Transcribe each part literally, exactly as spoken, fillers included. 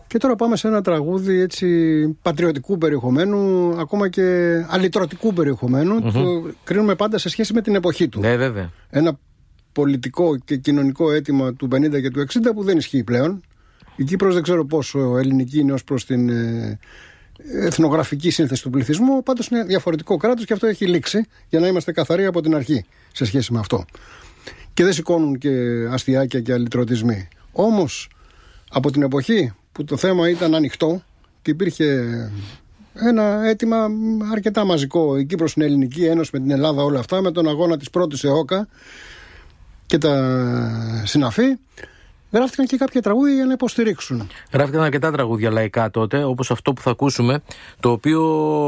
Και τώρα πάμε σε ένα τραγούδι έτσι πατριωτικού περιεχομένου, ακόμα και αλυτρωτικού περιεχομένου. Mm-hmm. Το κρίνουμε πάντα σε σχέση με την εποχή του. Ναι, βέβαια. Ένα πολιτικό και κοινωνικό αίτημα του πενήντα και του εξήντα που δεν ισχύει πλέον. Η Κύπρος δεν ξέρω πόσο ελληνική είναι ως προς την ε, εθνογραφική σύνθεση του πληθυσμού. Πάντως είναι διαφορετικό κράτος και αυτό έχει λήξει, για να είμαστε καθαροί από την αρχή σε σχέση με αυτό. Και δεν σηκώνουν και αστιάκια και αλυτρωτισμοί. Όμως από την εποχή που το θέμα ήταν ανοιχτό και υπήρχε ένα αίτημα αρκετά μαζικό, η Κύπρος είναι ελληνική, ένωση με την Ελλάδα, όλα αυτά, με τον αγώνα της πρώτης ΕΟΚΑ και τα συναφή, γράφτηκαν και κάποια τραγούδια για να υποστηρίξουν. Γράφτηκαν αρκετά τραγούδια λαϊκά τότε, όπως αυτό που θα ακούσουμε, το οποίο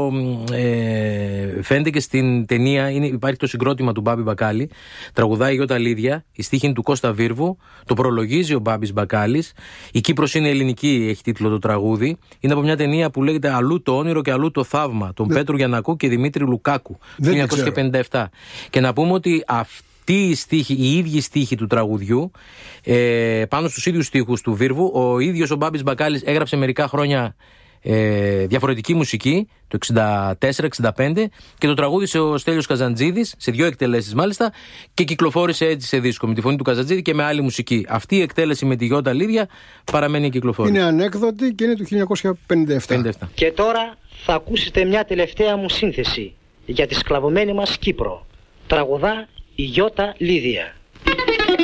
ε, φαίνεται και στην ταινία. Είναι, υπάρχει το συγκρότημα του Μπάμπη Μπακάλη, τραγουδάει η Γιώτα Λίδια, η στίχη είναι του Κώστα Βίρβου, το προλογίζει ο Μπάμπης Μπακάλης. Η Κύπρος είναι ελληνική, έχει τίτλο το τραγούδι. Είναι από μια ταινία που λέγεται «Αλλού το όνειρο και αλλού το θαύμα», τον ναι. Πέτρου Γιαννακού και Δημήτρη Λουκάκου, το χίλια εννιακόσια πενήντα επτά. Και να πούμε ότι αυτή η στίχη, οι ίδιοι στίχοι του τραγουδιού, ε, πάνω στους ίδιους στίχους του Βίρβου, ο ίδιος ο Μπάμπης Μπακάλης έγραψε μερικά χρόνια ε, διαφορετική μουσική, το εξήντα τέσσερα εξήντα πέντε, και το τραγούδισε ο Στέλιος Καζαντζίδης, σε δύο εκτελέσεις μάλιστα, και κυκλοφόρησε έτσι σε δίσκο με τη φωνή του Καζαντζίδη και με άλλη μουσική. Αυτή η εκτέλεση με τη Γιώτα Λίδια παραμένει κυκλοφόρηση. Είναι ανέκδοτη και είναι του χίλια εννιακόσια πενήντα επτά. πενήντα επτά. Και τώρα θα ακούσετε μια τελευταία μου σύνθεση για τη σκλαβωμένη μας Κύπρο. Τραγουδά η Γιώτα Λίδια.